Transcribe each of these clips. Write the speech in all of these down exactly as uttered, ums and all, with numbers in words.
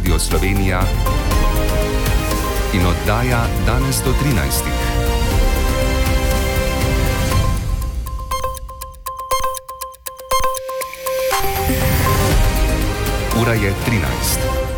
Radio Slovenija in oddaja danes do trinajstih. Ura je trinajst.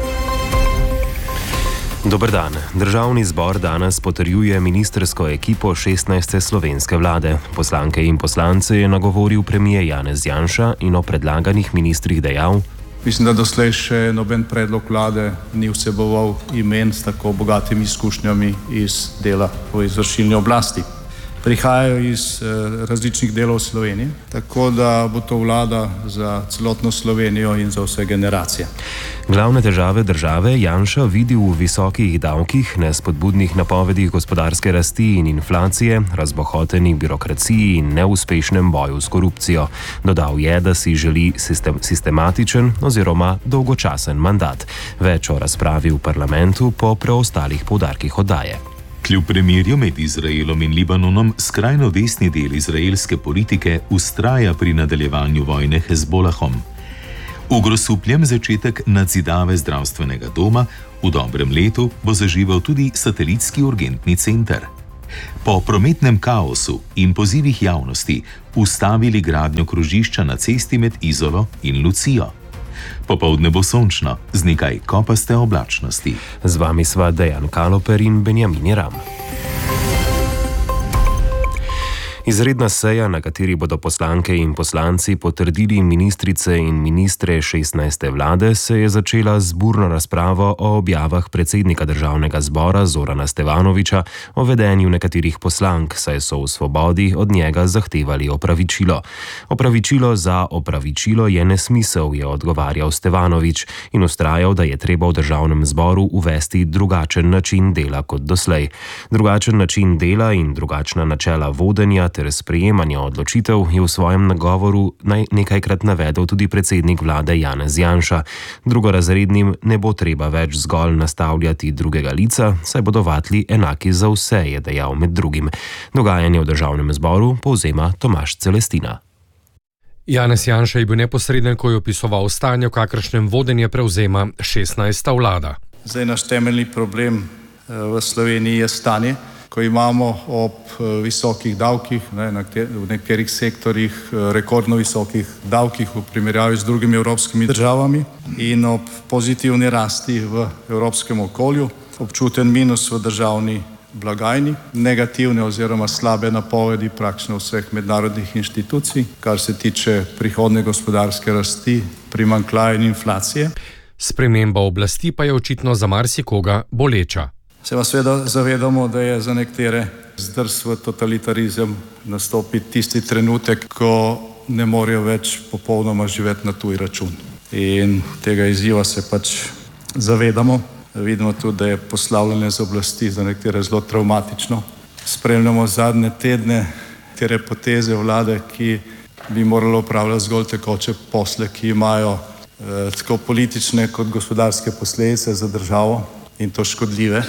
Dober dan. Državni zbor danes potrjuje ministrsko ekipo šestnajste slovenske vlade. Poslanke in poslance je nagovoril premier Janez Janša in o predlaganih ministrih dejal: Mislim, da doslej še noben predlog vlade ni vseboval imen s tako bogatimi izkušnjami iz dela v izvršilni oblasti. Prihajajo iz eh, različnih delov Slovenije, tako da bo to vlada za celotno Slovenijo in za vse generacije. Glavne težave države Janša vidi v visokih davkih, nespodbudnih napovedih gospodarske rasti in inflacije, razbohoteni birokraciji in neuspešnem boju s korupcijo. Dodal je, da si želi sistem, sistematičen oziroma dolgočasen mandat. Več o razpravi v parlamentu po preostalih poudarkih oddaje. Kljub premirju med Izraelom in Libanonom, skrajno desni del izraelske politike vztraja pri nadaljevanju vojne Hezbolahom. V Grosupljem začetek nadzidave zdravstvenega doma, v dobrem letu bo zaživel tudi satelitski urgentni center. Po prometnem kaosu in pozivih javnosti ustavili gradnjo krožišča na cesti med Izolo in Lucijo. Popoldne bo sončno, z nekaj kopaste oblačnosti. Z vami sva Dejan Kaloper in Benjamin Ram. Izredna seja, na kateri bodo poslanke in poslanci potrdili ministrice in ministre šestnajste vlade, se je začela z burno razpravo o objavah predsednika državnega zbora Zorana Stevanovića o vedenju nekaterih poslank, saj so v Svobodi od njega zahtevali opravičilo. Opravičilo za opravičilo je nesmisel, je odgovarjal Stevanović in vztrajal, da je treba v državnem zboru uvesti drugačen način dela kot doslej. Drugačen način dela in drugačna načela vodenja ter sprejemanja odločitev je v svojem nagovoru nekajkrat navedel tudi predsednik vlade Janez Janša. Drugorazrednim ne bo treba več zgolj nastavljati drugega lica, saj bodo vatli enaki za vse, je dejal med drugim. Dogajanje v državnem zboru povzema Tomaž Celestina. Janez Janša je bil neposreden, ko je opisoval stanje, v kakršnem vodenje prevzema šestnajsta vlada. Zdaj naš temeljni problem v Sloveniji je stanje, ko imamo ob visokih davkih, ne, v nekaterih sektorjih rekordno visokih davkih v primerjavi z drugimi evropskimi državami in ob pozitivni rasti v evropskem okolju, občuten minus v državni blagajni, negativne oziroma slabe napovedi praktično vseh mednarodnih inštitucij, kar se tiče prihodnje gospodarske rasti, primanjkljaja in inflacije. Sprememba oblasti pa je očitno za marsikoga boleča. Se pa seveda zavedamo, da je za nekatere zdrs v totalitarizem nastopi tisti trenutek, ko ne morejo več popolnoma živeti na tuj račun. In tega izziva se pač zavedamo. Vidimo tudi, da je poslavljanje z oblasti za nekatere zelo travmatično. Spremljamo zadnje tedne nekatere poteze vlade, ki bi moralo upravljati zgolj tekoče posle, ki imajo eh, tako politične kot gospodarske posledice za državo in to škodljive.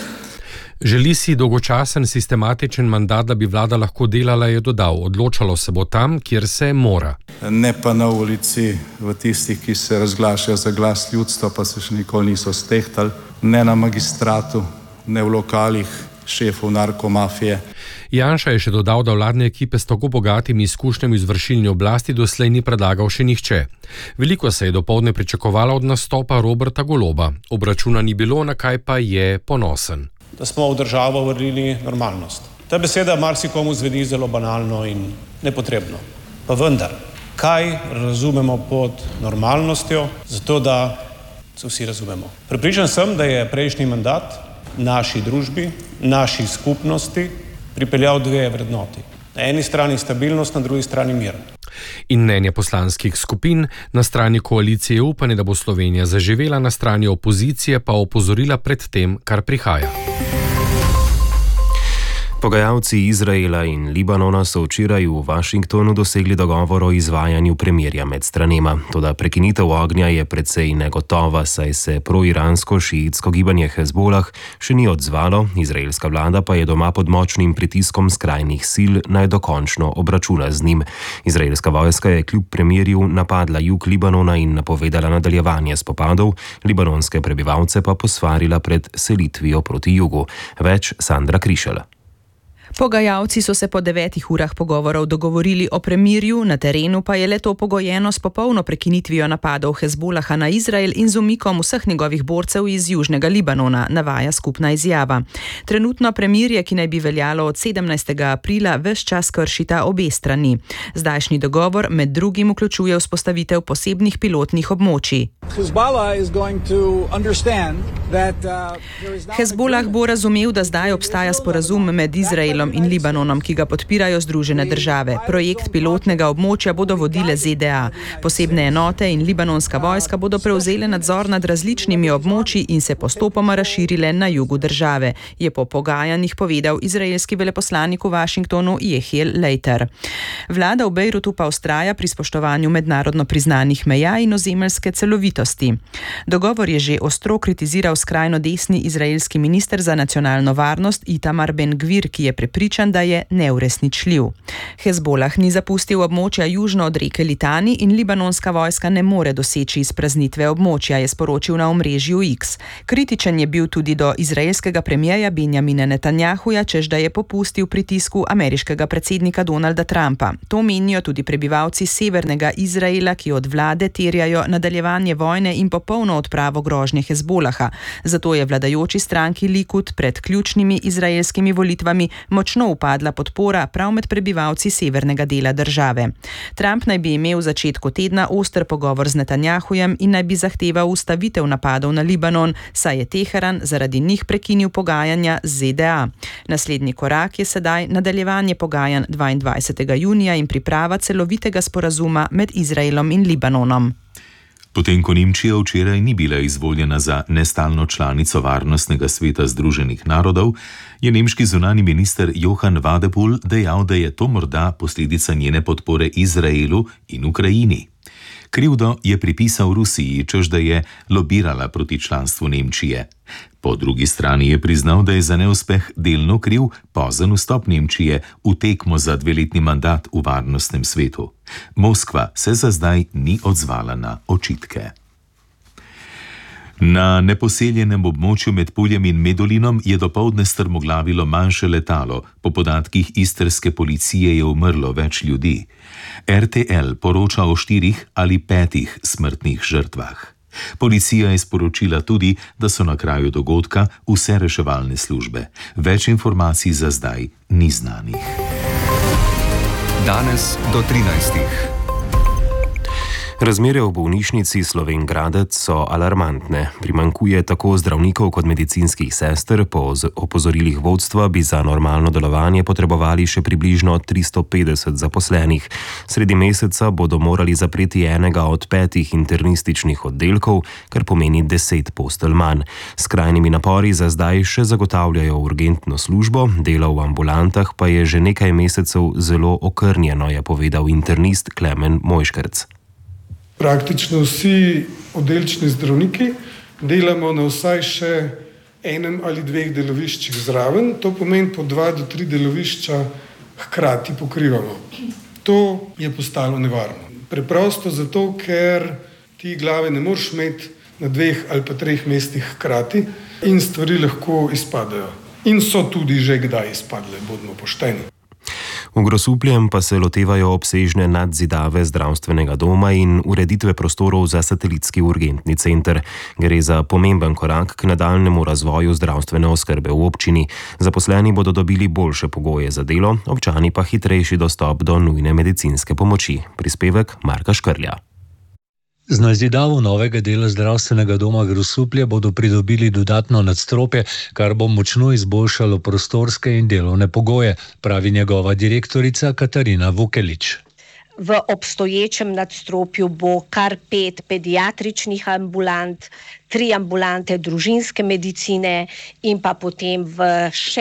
Želi si dolgočasen, sistematičen mandat, da bi vlada lahko delala, je dodal. Odločalo se bo tam, kjer se mora. Ne pa na ulici v tistih, ki se razglašajo za glas ljudstva, pa se še nikoli niso stehtali. Ne na magistratu, ne v lokalih šefov narkomafije. Janša je še dodal, da vladne ekipe s tako bogatimi izkušnjami izvršilne oblasti doslej ni predlagal še nihče. Veliko se je dopoldne pričakovalo od nastopa Roberta Goloba. Obračuna ni bilo, na kaj pa je ponosen. Da smo v državo vrnili normalnost. Ta beseda marsikomu zveni zelo banalno in nepotrebno. Pa vendar, kaj razumemo pod normalnostjo, zato da se vsi razumemo. Prepričan sem, da je prejšnji mandat naši družbi, naši skupnosti pripeljal dve vrednoti. Na eni strani stabilnost, na drugi strani mir. In mnenje poslanskih skupin, na strani koalicije upanje, da bo Slovenija zaživela, na strani opozicije pa opozorila pred tem, kar prihaja. Pogajalci Izraela in Libanona so včeraj v Washingtonu dosegli dogovor o izvajanju premirja med stranema. Toda prekinitev ognja je precej negotova, saj se proiransko-šiitsko gibanje Hezbolah še ni odzvalo, izraelska vlada pa je doma pod močnim pritiskom skrajnih sil naj dokončno obračuna z njim. Izraelska vojska je kljub premirju napadla jug Libanona in napovedala nadaljevanje spopadov, libanonske prebivalce pa posvarila pred selitvijo proti jugu. Več Sandra Krišel. Pogajalci so se po devetih urah pogovorov dogovorili o premirju, na terenu pa je le to pogojeno s popolno prekinitvijo napadov Hezbolaha na Izrael in z umikom vseh njegovih borcev iz južnega Libanona, navaja skupna izjava. Trenutno premirje, ki naj bi veljalo od sedemnajstega aprila, ves čas kršita obe strani. Zdajšnji dogovor med drugim vključuje vzpostavitev posebnih pilotnih območij. Hezbolah bo razumel, da zdaj obstaja sporazum med Izraelom in Libanonom, ki ga podpirajo Združene države. Projekt pilotnega območja bodo vodile Z D A. Posebne enote in libanonska vojska bodo prevzele nadzor nad različnimi območji in se postopoma razširile na jugu države, je po pogajanjih povedal izraelski veleposlanik v Washingtonu Jehiel Leiter. Vlada v Bejrutu pa vztraja pri spoštovanju mednarodno priznanih meja in ozemeljske celovitosti. Dogovor je že ostro kritiziral skrajno desni izraelski minister za nacionalno varnost Itamar Ben-Gvir, ki je prepričan, da je neuresničljiv. Hezbolah ni zapustil območja južno od reke Litani in libanonska vojska ne more doseči izpraznitve območja, je sporočil na omrežju X. Kritičen je bil tudi do izraelskega premierja Benjamina Netanjahuja, češ da je popustil pritisku ameriškega predsednika Donalda Trumpa. To menijo tudi prebivalci severnega Izraela, ki od vlade terjajo nadaljevanje vojne in popolno odpravo grožnje Hezbolaha. Zato je vladajoči stranki Likud pred ključnimi izraelskimi volitvami močno upadla podpora prav med prebivalci severnega dela države. Trump naj bi imel v začetku tedna oster pogovor z Netanjahujem in naj bi zahteval ustavitev napadov na Libanon, saj je Teheran zaradi njih prekinil pogajanja z Z D A. Naslednji korak je sedaj nadaljevanje pogajanj dvaindvajsetega junija in priprava celovitega sporazuma med Izraelom in Libanonom. Potem, ko Nemčija včeraj ni bila izvoljena za nestalno članico Varnostnega sveta Združenih narodov, je nemški zunanji minister Johann Wadephul dejal, da je to morda posledica njene podpore Izraelu in Ukrajini. Krivdo je pripisal Rusiji, češ da je lobirala proti članstvu Nemčije. Po drugi strani je priznal, da je za neuspeh delno kriv pozen vstop Nemčije v tekmo za dveletni mandat v Varnostnem svetu. Moskva se za zdaj ni odzvala na očitke. Na neposeljenem območju med Puljem in Medolinom je dopoldne strmoglavilo manjše letalo. Po podatkih istrske policije je umrlo več ljudi. R T L poroča o štirih ali petih smrtnih žrtvah. Policija je sporočila tudi, da so na kraju dogodka vse reševalne službe. Več informacij za zdaj ni znanih. Danes do trinajstih. Razmere v bolnišnici Slovenj Gradec so alarmantne. Primanjkuje tako zdravnikov kot medicinskih sester. Po opozorilih vodstva bi za normalno delovanje potrebovali še približno tristo petdeset zaposlenih. Sredi meseca bodo morali zapreti enega od petih internističnih oddelkov, kar pomeni deset postelj manj. S skrajnimi napori za zdaj še zagotavljajo urgentno službo, delo v ambulantah pa je že nekaj mesecev zelo okrnjeno, je povedal internist Klemen Mojškerc. Praktično vsi oddelčni zdravniki delamo na vsaj še enem ali dveh deloviščih zraven, to pomeni po dva do tri delovišča hkrati pokrivamo. To je postalo nevarno. Preprosto zato, ker ti glave ne moreš imeti na dveh ali pa treh mestih hkrati in stvari lahko izpadajo. In so tudi že kdaj izpadle, bodimo pošteni. V Grosupljem pa se lotevajo obsežne nadzidave zdravstvenega doma in ureditve prostorov za satelitski urgentni center. Gre za pomemben korak k nadaljnemu razvoju zdravstvene oskrbe v občini. Zaposleni bodo dobili boljše pogoje za delo, občani pa hitrejši dostop do nujne medicinske pomoči. Prispevek Marka Škrlja. Z nadzidavo novega dela zdravstvenega doma Grosuplje bodo pridobili dodatno nadstropje, kar bo močno izboljšalo prostorske in delovne pogoje, pravi njegova direktorica Katarina Vukelič. V obstoječem nadstropju bo kar pet pediatričnih ambulant, tri ambulante družinske medicine in pa potem v še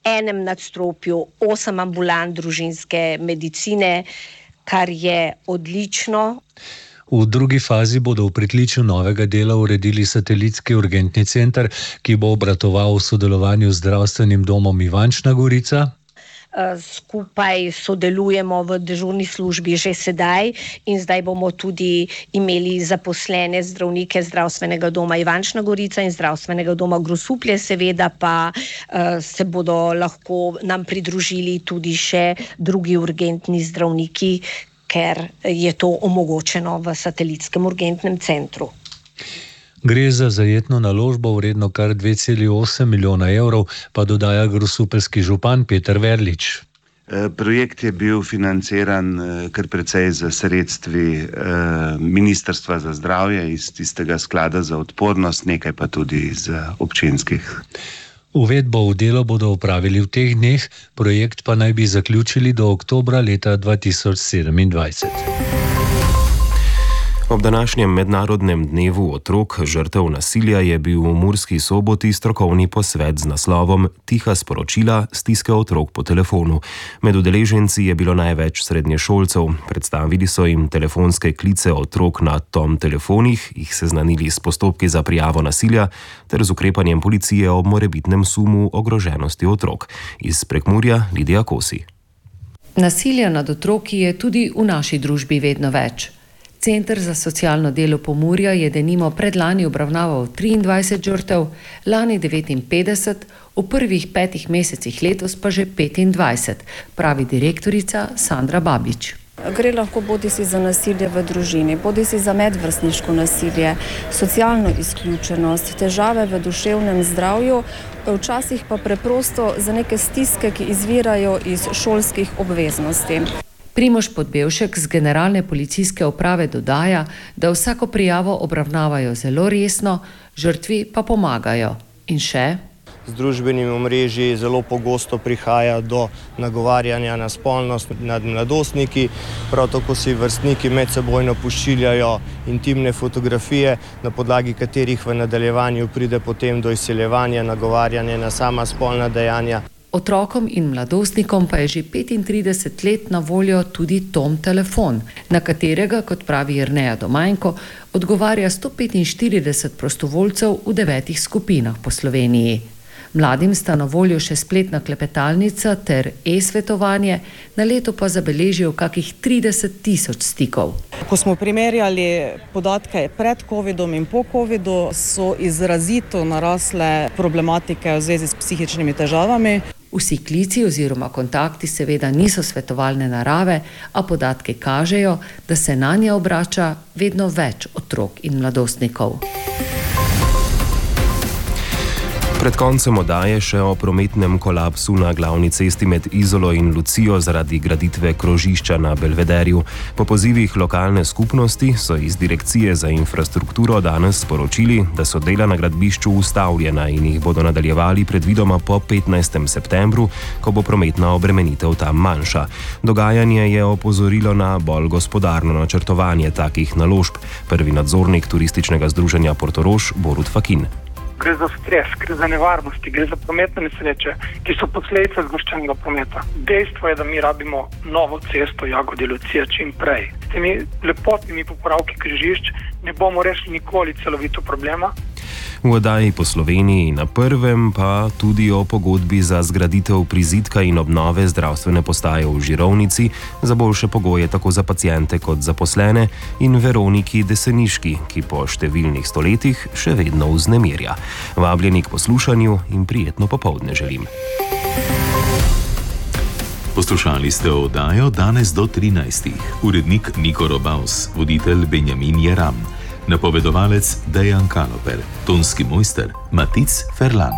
enem nadstropju osem ambulant družinske medicine, kar je odlično. V drugi fazi bodo v pritličju novega dela uredili satelitski urgentni center, ki bo obratoval v sodelovanju z zdravstvenim domom Ivančna Gorica. Skupaj sodelujemo v dežurni službi že sedaj in zdaj bomo tudi imeli zaposlene zdravnike zdravstvenega doma Ivančna Gorica in zdravstvenega doma Grosuplje, seveda pa se bodo lahko nam pridružili tudi še drugi urgentni zdravniki, ker je to omogočeno v satelitskem urgentnem centru. Gre za zajetno naložbo vredno kar dve celi osem milijona evrov, pa dodaja grosupeljski župan Peter Verlič. Projekt je bil financiran kar precej z sredstvi Ministrstva za zdravje iz tistega sklada za odpornost, nekaj pa tudi iz občinskih. Uvedbo v delo bodo opravili v teh dneh, projekt pa naj bi zaključili do oktobra leta dva tisoč sedemindvajset. Ob današnjem mednarodnem dnevu otrok žrtev nasilja je bil v Murski Soboti strokovni posvet z naslovom Tiha sporočila, stiske otrok po telefonu. Med udeleženci je bilo največ srednješolcev. Predstavili so jim telefonske klice otrok na tom telefonih, jih seznanili s postopki za prijavo nasilja ter z ukrepanjem policije ob morebitnem sumu ogroženosti otrok. Iz Prekmurja Lidija Kosi. Nasilja nad otroki je tudi v naši družbi vedno več. Center za socialno delo Pomurja je denimo predlani obravnaval triindvajset žrtev, lani devetinpetdeset, v prvih petih mesecih letos pa že petindvajset, pravi direktorica Sandra Babič. Gre lahko bodisi za nasilje v družini, bodisi za medvrstniško nasilje, socialno izključenost, težave v duševnem zdravju, včasih pa preprosto za neke stiske, ki izvirajo iz šolskih obveznosti. Primož Podbevšek z Generalne policijske uprave dodaja, da vsako prijavo obravnavajo zelo resno, žrtvi pa pomagajo. In še? Z družbenimi omrežji zelo pogosto prihaja do nagovarjanja na spolnost nad mladostniki, prav tako si vrstniki medsebojno pošiljajo intimne fotografije, na podlagi katerih v nadaljevanju pride potem do izsiljevanja, nagovarjanja na sama spolna dejanja. Otrokom in mladostnikom pa je že petintrideset let na voljo tudi Tom telefon, na katerega, kot pravi Jerneja Domajnko, odgovarja sto petinštirideset prostovoljcev v devetih skupinah po Sloveniji. Mladim sta na voljo še spletna klepetalnica ter e-svetovanje, na leto pa zabeležijo kakih trideset tisoč stikov. Ko smo primerjali podatke pred covidom in po covidu, so izrazito narasle problematike v zvezi s psihičnimi težavami. Vsi klici oziroma kontakti seveda niso svetovalne narave, a podatke kažejo, da se nanje obrača vedno več otrok in mladostnikov. Pred koncem oddaje še o prometnem kolapsu na glavni cesti med Izolo in Lucijo zaradi graditve krožišča na Belvederju. Po pozivih lokalne skupnosti so iz Direkcije za infrastrukturo danes sporočili, da so dela na gradbišču ustavljena in jih bodo nadaljevali predvidoma po petnajstem septembru, ko bo prometna obremenitev tam manjša. Dogajanje je opozorilo na bolj gospodarno načrtovanje takih naložb. Prvi nadzornik turističnega združenja Portorož Borut Fakin. Gre za stres, gre za nevarnosti, gre za prometne nesreče, ki so posledica zgoščenega prometa. Dejstvo je, da mi rabimo novo cesto Jagodje-Lucija čim prej. S temi lepotnimi popravki križišč ne bomo rešili nikoli celovito problema. V oddaji po Sloveniji na prvem pa tudi o pogodbi za zgraditev prizidka in obnove zdravstvene postaje v Žirovnici za boljše pogoje tako za paciente kot zaposlene in Veroniki Deseniški, ki po številnih stoletjih še vedno vznemirja. Vabljeni k poslušanju in prijetno popoldne želim. Poslušali ste oddajo danes do trinajstih. Urednik Niko Robaus, voditelj Benjamin Jeram. Napovedovalec Dejan Kaloper, tonski mojster Matic Ferlan.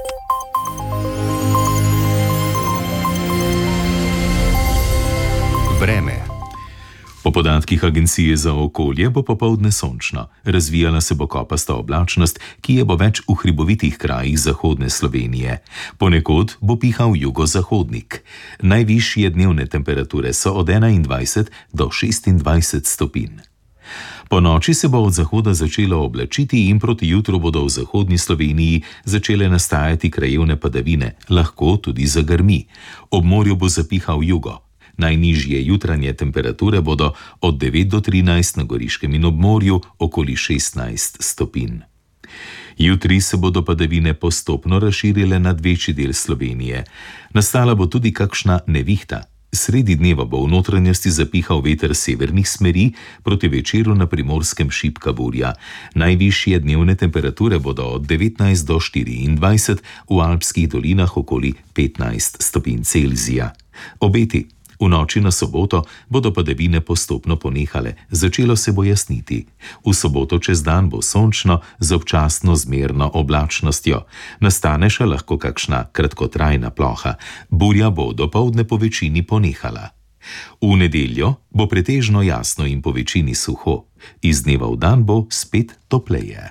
Vreme. Po podatkih Agencije za okolje bo popoldne sončno. Razvijala se bo kopasta oblačnost, ki je bo več v hribovitih krajih zahodne Slovenije. Ponekod bo pihal jugozahodnik. Najvišje dnevne temperature so od enaindvajset do šestindvajset stopinj. Po noči se bo od zahoda začelo oblačiti in proti jutru bodo v zahodni Sloveniji začele nastajati krajevne padavine, lahko tudi zagrmi. Ob morju bo zapihal jugo. Najnižje jutranje temperature bodo od devet do trinajst, na Goriškem in ob morju okoli šestnajst stopinj. Jutri se bodo padavine postopno razširile nad večji del Slovenije. Nastala bo tudi kakšna nevihta. Sredi dneva bo v notranjosti zapihal veter severnih smeri, proti večeru na Primorskem šibka burja. Najvišje dnevne temperature bodo od devetnajst do štiriindvajset, v alpskih dolinah okoli petnajst stopinj Celzija. Obeti. V noči na soboto bodo padavine postopno ponehale, začelo se bo jasniti. V soboto čez dan bo sončno z občasno zmerno oblačnostjo. Nastane še lahko kakšna kratkotrajna ploha. Burja bo dopoldne po večini ponehala. V nedeljo bo pretežno jasno in po večini suho. Iz dneva v dan bo spet topleje.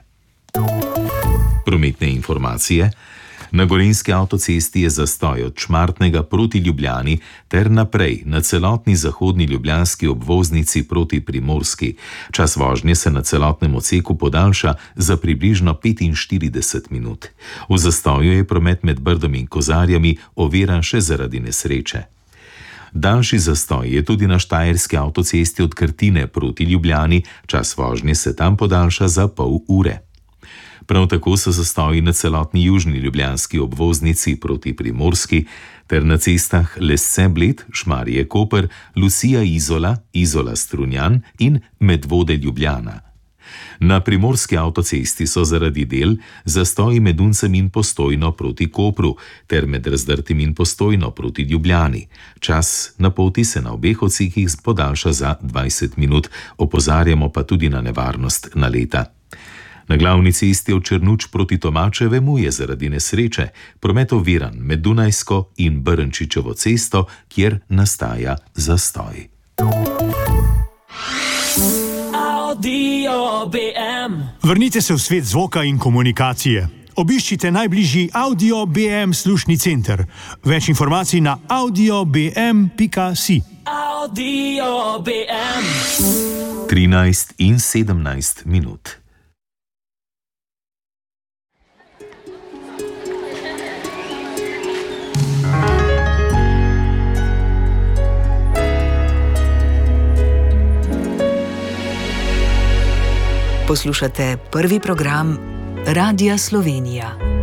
Prometne informacije. Na Gorenjski avtocesti je zastoj od Šmartnega proti Ljubljani ter naprej na celotni zahodni ljubljanski obvoznici proti Primorski. Čas vožnje se na celotnem odseku podaljša za približno petinštirideset minut. V zastoju je promet med Brdom in Kozarjami oviran še zaradi nesreče. Daljši zastoj je tudi na Štajerski avtocesti od Krtine proti Ljubljani, čas vožnje se tam podaljša za pol ure. Prav tako so zastoji na celotni južni ljubljanski obvoznici proti Primorski ter na cestah Lesce-Bled, Šmarje-Koper, Lucija-Izola, Izola-Strunjan in Medvode-Ljubljana. Na Primorski avtocesti so zaradi del zastoji med Uncem in Postojno proti Kopru ter med Razdrtim in Postojno proti Ljubljani. Čas na poti se na obeh odsekih podaljša za dvajset minut, opozarjamo pa tudi na nevarnost naleta. Na glavni cesti od Črnuč proti Tomačevemu je zaradi nesreče promet oviran med Dunajsko in Brnčičevo cesto, kjer nastaja zastoj. Audio B M. Vrnite se v svet zvoka in komunikacije. Obiščite najbližji Audio B M slušni center. Več informacij na audio b m pika si. Audio B M. trinajst in sedemnajst minut. Poslušate prvi program Radia Slovenija.